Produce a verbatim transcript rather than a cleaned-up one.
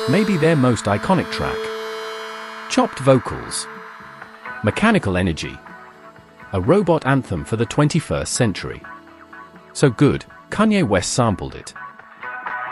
Maybe their most iconic track. Chopped vocals. Mechanical energy. A robot anthem for the twenty-first century. So good, Kanye West sampled it.